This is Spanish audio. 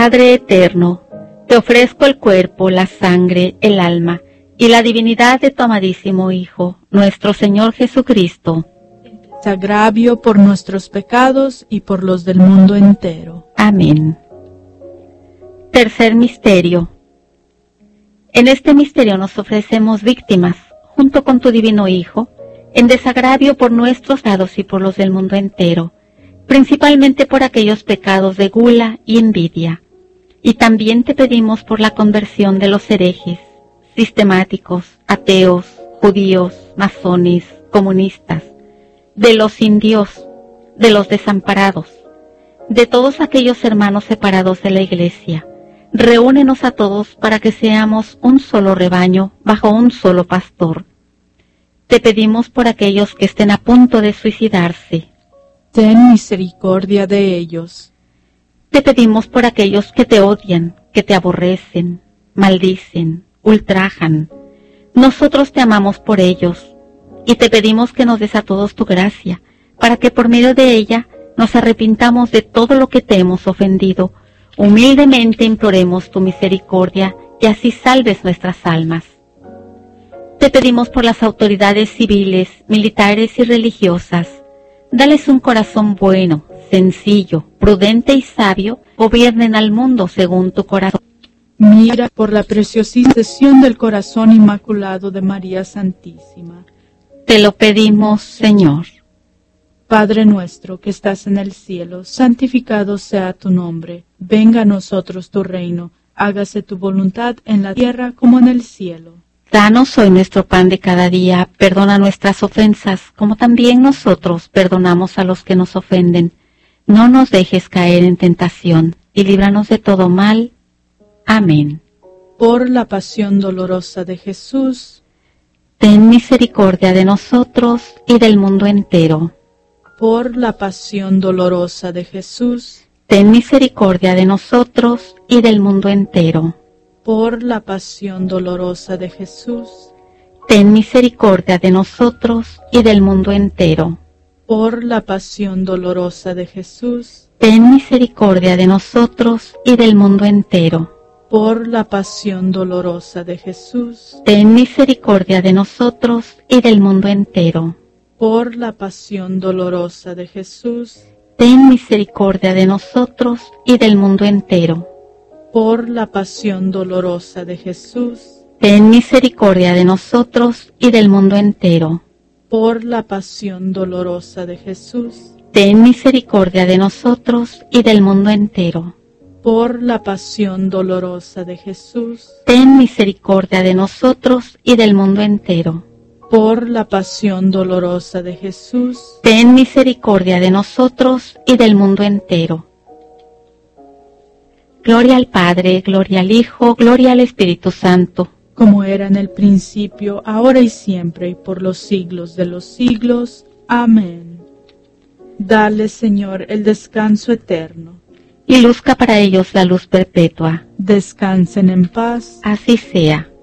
Padre eterno, te ofrezco el cuerpo, la sangre, el alma y la divinidad de tu amadísimo Hijo, nuestro Señor Jesucristo, en agravio por nuestros pecados y por los del mundo entero. Amén. Tercer misterio. En este misterio nos ofrecemos víctimas, junto con tu divino Hijo, en desagravio por nuestros pecados y por los del mundo entero, principalmente por aquellos pecados de gula y envidia. Y también te pedimos por la conversión de los herejes, sistemáticos, ateos, judíos, masones, comunistas, de los sin Dios, de los desamparados, de todos aquellos hermanos separados de la Iglesia. Reúnenos a todos para que seamos un solo rebaño bajo un solo pastor. Te pedimos por aquellos que estén a punto de suicidarse. Ten misericordia de ellos. Te pedimos por aquellos que te odian, que te aborrecen, maldicen, ultrajan. Nosotros te amamos por ellos y te pedimos que nos des a todos tu gracia, para que por medio de ella nos arrepintamos de todo lo que te hemos ofendido. Humildemente imploremos tu misericordia y así salves nuestras almas. Te pedimos por las autoridades civiles, militares y religiosas. Dales un corazón bueno, sencillo, prudente y sabio, gobiernen al mundo según tu corazón. Mira por la preciosísima del corazón inmaculado de María Santísima. Te lo pedimos, Señor. Padre nuestro que estás en el cielo, santificado sea tu nombre. Venga a nosotros tu reino. Hágase tu voluntad en la tierra como en el cielo. Danos hoy nuestro pan de cada día. Perdona nuestras ofensas, como también nosotros perdonamos a los que nos ofenden. No nos dejes caer en tentación, y líbranos de todo mal. Amén. Por la pasión dolorosa de Jesús, ten misericordia de nosotros y del mundo entero. Por la pasión dolorosa de Jesús, ten misericordia de nosotros y del mundo entero. Por la pasión dolorosa de Jesús, ten misericordia de nosotros y del mundo entero. Por la pasión dolorosa de Jesús, ten misericordia de nosotros y del mundo entero. Por la pasión dolorosa de Jesús, ten misericordia de nosotros y del mundo entero. Por la pasión dolorosa de Jesús, ten misericordia de nosotros y del mundo entero. Por la pasión dolorosa de Jesús, ten misericordia de nosotros y del mundo entero. Por la pasión dolorosa de Jesús, ten misericordia de nosotros y del mundo entero. Por la pasión dolorosa de Jesús, ten misericordia de nosotros y del mundo entero. Por la pasión dolorosa de Jesús, ten misericordia de nosotros y del mundo entero. Gloria al Padre, gloria al Hijo, gloria al Espíritu Santo. Como era en el principio, ahora y siempre, y por los siglos de los siglos. Amén. Dale, Señor, el descanso eterno. Y luzca para ellos la luz perpetua. Descansen en paz. Así sea.